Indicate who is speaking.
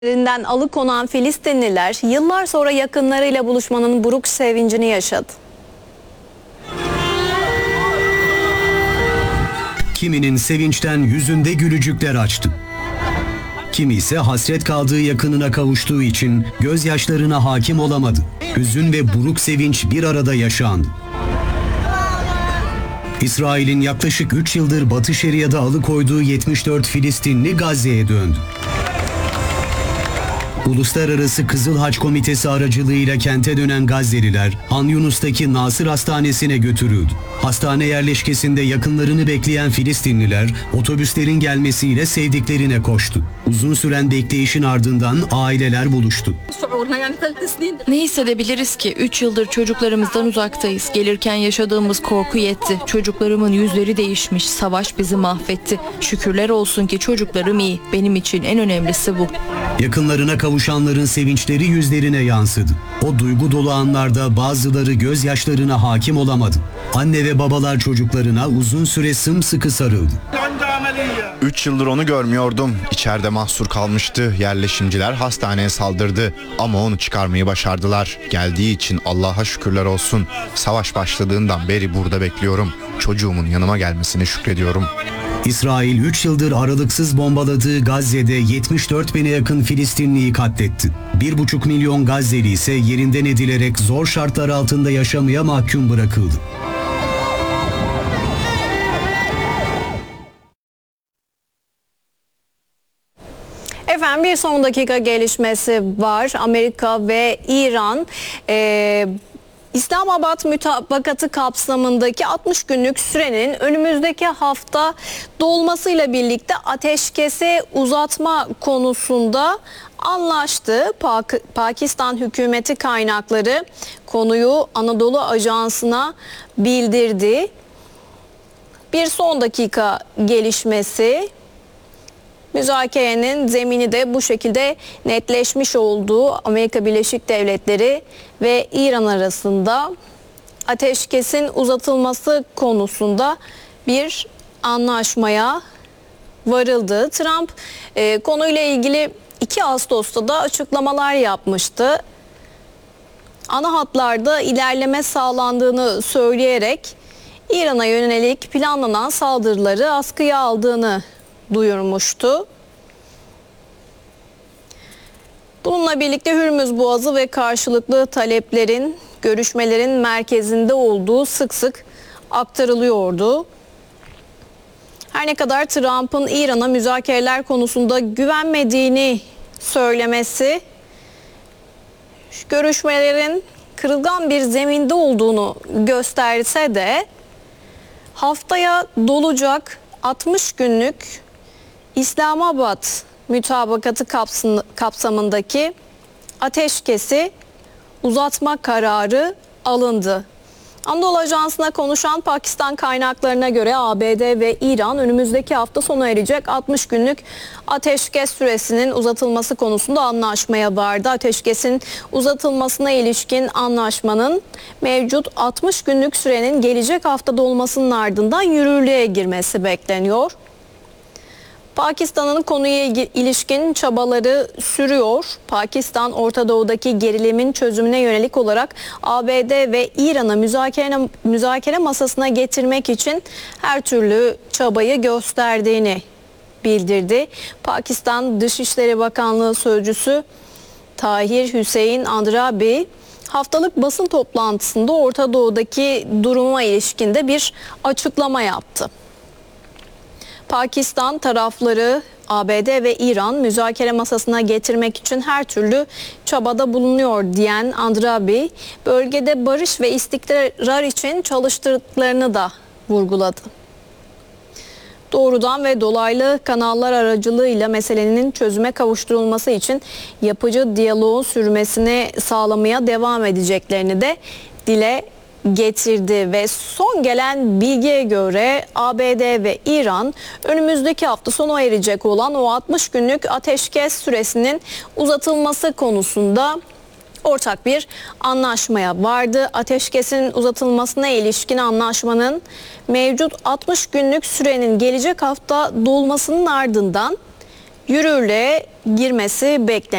Speaker 1: Ellerinden alıkonan Filistinliler yıllar sonra yakınlarıyla buluşmanın buruk sevincini yaşadı.
Speaker 2: Kiminin sevinçten yüzünde gülücükler açtı. Kimi ise hasret kaldığı yakınına kavuştuğu için gözyaşlarına hakim olamadı. Hüzün ve buruk sevinç bir arada yaşandı. İsrail'in yaklaşık 3 yıldır Batı Şeria'da alıkoyduğu 74 Filistinli Gazze'ye döndü. Uluslararası Kızıl Haç Komitesi aracılığıyla kente dönen Gazze'liler Han Yunus'taki Nasır Hastanesi'ne götürüldü. Hastane yerleşkesinde yakınlarını bekleyen Filistinliler otobüslerin gelmesiyle sevdiklerine koştu. Uzun süren bekleyişin ardından aileler buluştu.
Speaker 3: Ne hissedebiliriz ki? 3 yıldır çocuklarımızdan uzaktayız. Gelirken yaşadığımız korku yetti. Çocuklarımın yüzleri değişmiş. Savaş bizi mahvetti. Şükürler olsun ki çocuklarım iyi. Benim için en önemlisi bu.
Speaker 2: Yakınlarına kavuşanların sevinçleri yüzlerine yansıdı. O duygu dolu anlarda bazıları gözyaşlarına hakim olamadı. Anne ve babalar çocuklarına uzun süre sımsıkı sarıldı.
Speaker 4: 3 yıldır onu görmüyordum. İçeride mahsur kalmıştı. Yerleşimciler hastaneye saldırdı. Ama onu çıkarmayı başardılar. Geldiği için Allah'a şükürler olsun. Savaş başladığından beri burada bekliyorum. Çocuğumun yanıma gelmesine şükrediyorum.
Speaker 2: İsrail 3 yıldır aralıksız bombaladığı Gazze'de 74 bine yakın Filistinliyi katletti. 1,5 milyon Gazze'li ise yerinden edilerek zor şartlar altında yaşamaya mahkum bırakıldı.
Speaker 1: Efendim bir son dakika gelişmesi var. Amerika ve İran İslamabad Mütabakatı kapsamındaki 60 günlük sürenin önümüzdeki hafta dolmasıyla birlikte ateşkesi uzatma konusunda anlaştı. Pakistan hükümeti kaynakları konuyu Anadolu Ajansı'na bildirdi. Bir son dakika gelişmesi. Müzakerenin zemini de bu şekilde netleşmiş olduğu Amerika Birleşik Devletleri ve İran arasında ateşkesin uzatılması konusunda bir anlaşmaya varıldı. Trump konuyla ilgili 2 Ağustos'ta da açıklamalar yapmıştı. Ana hatlarda ilerleme sağlandığını söyleyerek İran'a yönelik planlanan saldırıları askıya aldığını duyurmuştu. Bununla birlikte Hürmüz Boğazı ve karşılıklı taleplerin, görüşmelerin merkezinde olduğu sık sık aktarılıyordu. Her ne kadar Trump'ın İran'a müzakereler konusunda güvenmediğini söylemesi, görüşmelerin kırılgan bir zeminde olduğunu gösterse de haftaya dolacak 60 günlük İslamabad Mütabakatı kapsamındaki ateşkesi uzatma kararı alındı. Anadolu Ajansı'na konuşan Pakistan kaynaklarına göre ABD ve İran önümüzdeki hafta sona erecek 60 günlük ateşkes süresinin uzatılması konusunda anlaşmaya vardı. Ateşkesin uzatılmasına ilişkin anlaşmanın mevcut 60 günlük sürenin gelecek hafta dolmasının ardından yürürlüğe girmesi bekleniyor. Pakistan'ın konuya ilişkin çabaları sürüyor. Pakistan, Orta Doğu'daki gerilimin çözümüne yönelik olarak ABD ve İran'ı müzakere masasına getirmek için her türlü çabayı gösterdiğini bildirdi. Pakistan Dışişleri Bakanlığı Sözcüsü Tahir Hüseyin Andrabi haftalık basın toplantısında Orta Doğu'daki duruma ilişkinde bir açıklama yaptı. Pakistan tarafları ABD ve İran müzakere masasına getirmek için her türlü çabada bulunuyor diyen Andrabi, bölgede barış ve istikrar için çalıştıklarını da vurguladı. Doğrudan ve dolaylı kanallar aracılığıyla meselenin çözüme kavuşturulması için yapıcı diyaloğun sürmesini sağlamaya devam edeceklerini de dile getirdi ve son gelen bilgiye göre ABD ve İran önümüzdeki hafta sona erecek olan o 60 günlük ateşkes süresinin uzatılması konusunda ortak bir anlaşmaya vardı. Ateşkesin uzatılmasına ilişkin anlaşmanın mevcut 60 günlük sürenin gelecek hafta dolmasının ardından yürürlüğe girmesi bekleniyor.